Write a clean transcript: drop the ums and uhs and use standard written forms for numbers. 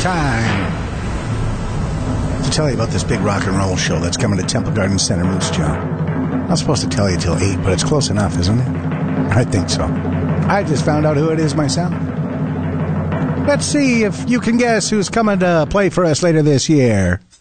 time to tell you about this big rock and roll show that's coming to Temple Garden Center, Moose Jaw. I'm not supposed to tell you till 8, but it's close enough, isn't it? I think so. I just found out who it is myself. Let's see if you can guess who's coming to play for us later this year.